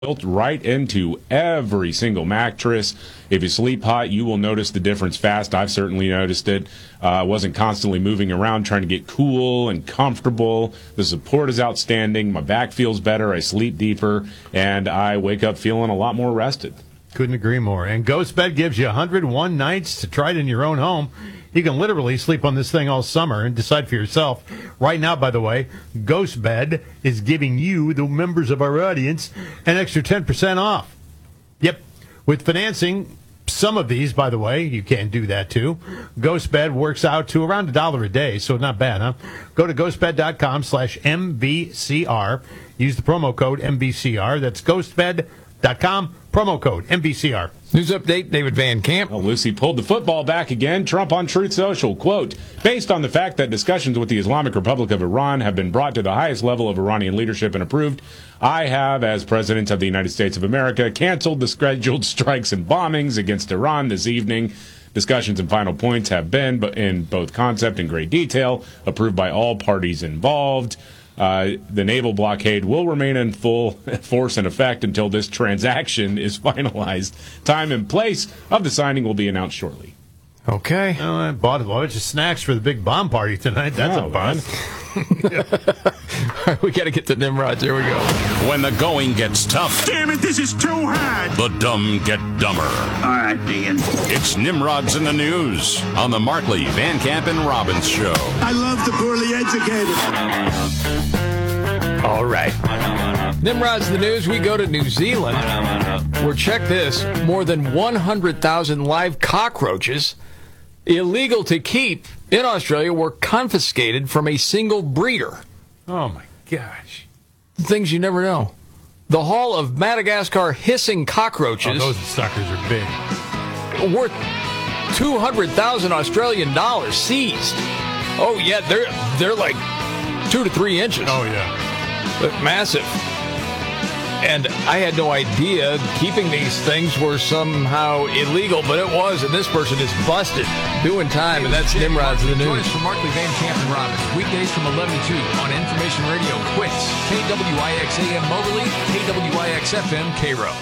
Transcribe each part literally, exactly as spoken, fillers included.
built right into every single mattress. If you sleep hot, you will notice the difference fast. I've certainly noticed it. I uh, wasn't constantly moving around trying to get cool and comfortable. The support is outstanding. My back feels better. I sleep deeper, and I wake up feeling a lot more rested. Couldn't agree more. And GhostBed gives you one hundred one nights to try it in your own home. You can literally sleep on this thing all summer and decide for yourself. Right now, by the way, GhostBed is giving you, the members of our audience, an extra ten percent off. Yep. With financing, some of these, by the way, you can do that too. GhostBed works out to around a dollar a day, so not bad, huh? Go to ghostbed.com slash MVCR. Use the promo code M V C R. That's ghostbed dot com, promo code M V C R. News update, David Van Camp. Well, Lucy pulled the football back again. Trump on Truth Social, quote, based on the fact that discussions with the Islamic Republic of Iran have been brought to the highest level of Iranian leadership and approved, I have, as President of the United States of America, canceled the scheduled strikes and bombings against Iran this evening. Discussions and final points have been, but in both concept and great detail, approved by all parties involved. Uh, the naval blockade will remain in full force and effect until this transaction is finalized. Time and place of the signing will be announced shortly. Okay. Oh, I bought a bunch of snacks for the big bomb party tonight. That's oh, a fun. We got to get to Nimrods. Here we go. When the going gets tough. Damn it, this is too hard. The dumb get dumber. All right, Dean. It's Nimrods in the News on the Markley, Van Camp, and Robbins Show. I love the poorly educated. All right. Nimrod's the News. We go to New Zealand, where, check this, more than one hundred thousand live cockroaches illegal to keep in Australia were confiscated from a single breeder. Oh, my gosh. Things you never know. The Hall of Madagascar hissing cockroaches. Oh, those suckers are big. Worth two hundred thousand Australian dollars seized. Oh, yeah, they're they're like two to three inches. Oh, yeah. But massive. And I had no idea keeping these things were somehow illegal, but it was, and this person is busted doing time, and that's Nimrod's in the News. Join us for Markley, Van Camp, and Robbins, weekdays from eleven to two on Information Radio Quits, K W I X A M Moberly, K W I X F M Cairo.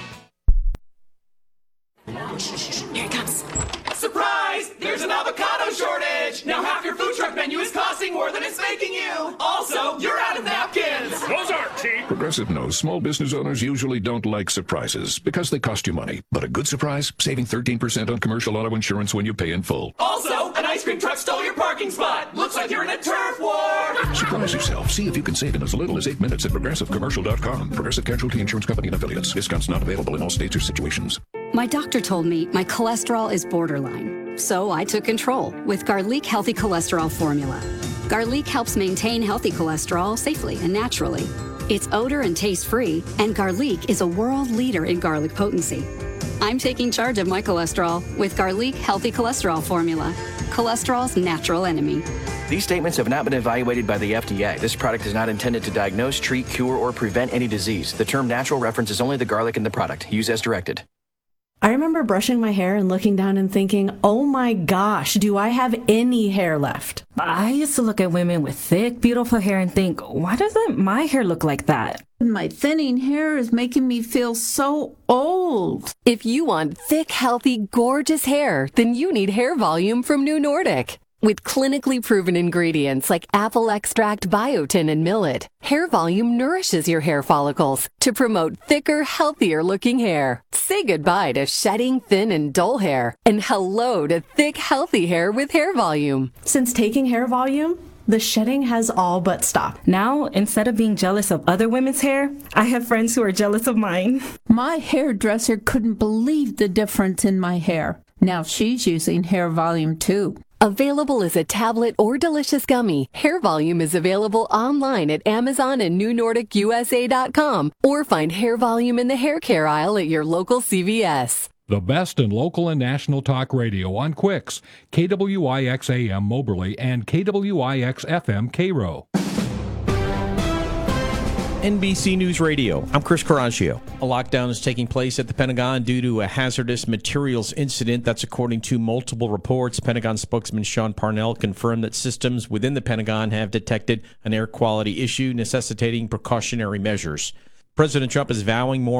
Here it comes. Surprise! There's an avocado shortage! Now half your food truck menu is costing more than it's making you! Also, you're out of napkins! Those aren't cheap! Progressive knows small business owners usually don't like surprises because they cost you money. But a good surprise, saving thirteen percent on commercial auto insurance when you pay in full. Also, an ice cream truck stole your parking spot! Looks like you're in a turf war! Surprise yourself. See if you can save in as little as eight minutes at progressive commercial dot com. Progressive Casualty Insurance Company and Affiliates. Discounts not available in all states or situations. My doctor told me my cholesterol is borderline, so I took control with Garlic Healthy Cholesterol Formula. Garlic helps maintain healthy cholesterol safely and naturally. It's odor and taste-free, and Garlic is a world leader in garlic potency. I'm taking charge of my cholesterol with Garlic Healthy Cholesterol Formula, cholesterol's natural enemy. These statements have not been evaluated by the F D A. This product is not intended to diagnose, treat, cure, or prevent any disease. The term natural references only the garlic in the product. Use as directed. I remember brushing my hair and looking down and thinking, oh my gosh, do I have any hair left? I used to look at women with thick, beautiful hair and think, why doesn't my hair look like that? My thinning hair is making me feel so old. If you want thick, healthy, gorgeous hair, then you need Hair Volume from New Nordic. With clinically proven ingredients like apple extract, biotin, and millet, Hair Volume nourishes your hair follicles to promote thicker, healthier-looking hair. Say goodbye to shedding, thin, and dull hair, and hello to thick, healthy hair with Hair Volume. Since taking Hair Volume, the shedding has all but stopped. Now, instead of being jealous of other women's hair, I have friends who are jealous of mine. My hairdresser couldn't believe the difference in my hair. Now she's using Hair Volume too. Available as a tablet or delicious gummy, Hair Volume is available online at Amazon and New Nordic U S A dot com, or find Hair Volume in the hair care aisle at your local C V S. The best in local and national talk radio on Quicks, K W I X A M Moberly and K W I X F M Cairo. N B C News Radio, I'm Chris Caraccio. A lockdown is taking place at the Pentagon due to a hazardous materials incident. That's according to multiple reports. Pentagon spokesman Sean Parnell confirmed that systems within the Pentagon have detected an air quality issue necessitating precautionary measures. President Trump is vowing more